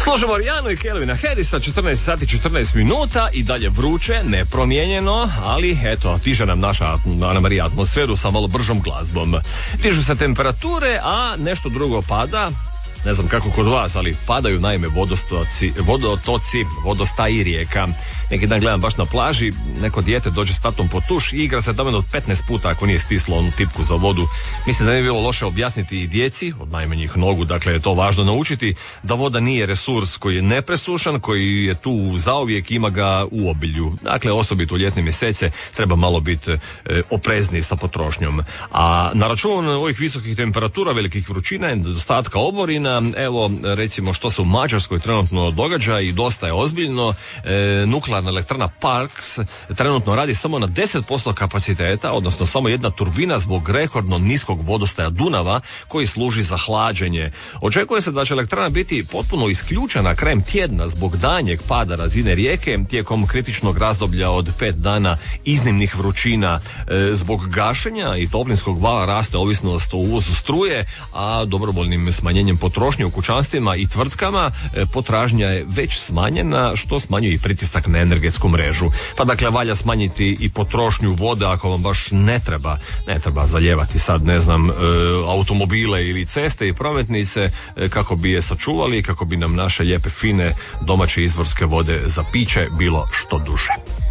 Slušamo Rijanu i Kelvina Harrisa, 14 sati 14 minuta i dalje vruće, nepromijenjeno, ali eto, tiže nam naša Ana Marija atmosferu sa malo bržom glazbom. Tižu se temperature, a nešto drugo pada. Ne znam kako kod vas, ali padaju naime vodotoci, vodostaji rijeka. Neki dan gledam baš na plaži, neko dijete dođe s tatom po tuš i igra se tamo od 15 puta ako nije stislo onu tipku za vodu. Mislim da ne bi bilo loše objasniti i djeci, od najmanjih nogu, dakle je to važno naučiti, da voda nije resurs koji je nepresušan, koji je tu zauvijek, ima ga u obilju. Dakle, osobito u ljetne mjesece treba malo biti oprezniji sa potrošnjom. A na račun ovih visokih temperatura, velikih vrućina i nedostatka oborina, evo recimo što se u Mađarskoj trenutno događa i dosta je ozbiljno. Nuklearna elektrana Parks trenutno radi samo na 10% kapaciteta, odnosno samo jedna turbina zbog rekordno niskog vodostaja Dunava koji služi za hlađenje. Očekuje se da će elektrana biti potpuno isključena krajem tjedna zbog danjeg pada razine rijeke tijekom kritičnog razdoblja od 5 dana iznimnih vrućina. Zbog gašenja i toplinskog vala raste ovisnost o uvozu struje, a dobrovoljnim smanjenjem potrošnje u kućanstvima i tvrtkama potražnja je već smanjena, što smanjuje i pritisak na energetsku mrežu. Pa dakle valja smanjiti i potrošnju vode ako vam baš ne treba zalijevati sad ne znam automobile ili ceste i prometnice kako bi je sačuvali, kako bi nam naše lijepe fine domaće izvorske vode za piće bilo što duže.